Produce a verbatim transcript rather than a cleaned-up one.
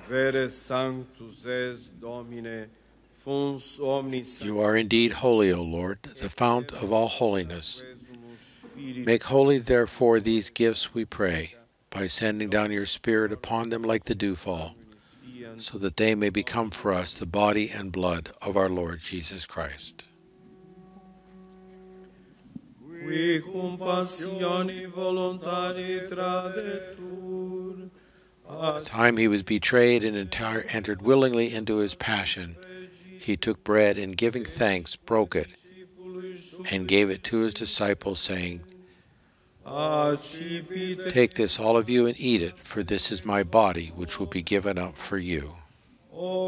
Vere sanctus es Domine, fons omnis You are indeed holy, O Lord, the fount of all holiness. Make holy, therefore, these gifts, we pray, by sending down your Spirit upon them like the dewfall, so that they may become for us the body and blood of our Lord Jesus Christ. qui cum passioni voluntari tradetur, At the time he was betrayed and entire, entered willingly into his passion, he took bread and giving thanks, broke it, and gave it to his disciples, saying, accipite Take this, all of you, and eat it, for this is my body, which will be given up for you. O